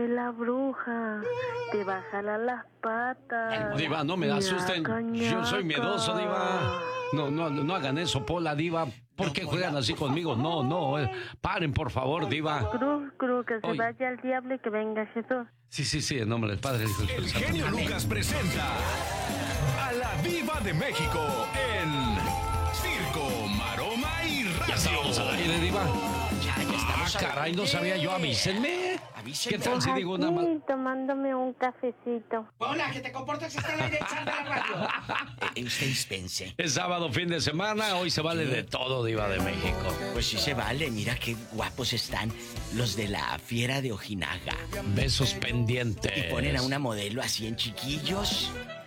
La bruja te va a jalar las patas. Diva, no me asusten. Yo soy miedoso, Diva. No hagan eso, Pola, Diva. ¿Por qué juegan así conmigo? No. Paren, por favor, Diva. Cruz, que se vaya al diablo y que venga Jesús. Sí, en nombre del Padre, Hijo y El Espíritu Santo. genio Lucas presenta a la Diva de México en Circo, Maroma y Radio. Ya estábamos al aire, Diva. Ya estamos al Caray, no aire. sabía yo, avísenme. ¿Qué tal si digo una más? Tomándome un cafecito. Hola, que te comportes, está al aire echando la radio. Usted dispense. Es sábado, fin de semana, hoy se vale de todo, Diva de México. Pues sí se vale, mira qué guapos están los de la Fiera de Ojinaga. Besos pendientes. Y ponen a una modelo así en chiquillos